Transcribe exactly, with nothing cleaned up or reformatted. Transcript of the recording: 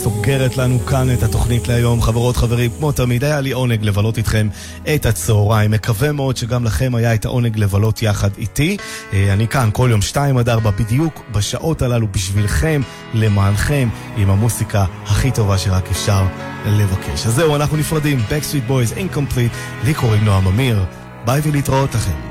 סוגרת לנו כאן את התוכנית להיום. חברות חברים, כמו תמיד היה לי עונג לבלות איתכם את הצהריים. מקווה מאוד שגם לכם היה את העונג לבלות יחד איתי. אני כאן כל יום שתיים עד ארבע בדיוק בשעות הללו בשבילכם, למענכם, עם המוסיקה הכי טובה שרק אפשר לבקש. אז זהו, אנחנו נפרדים. Backstreet Boys Incomplete. לי קוראים נועם אמיר. ביי ולהתראות לכם.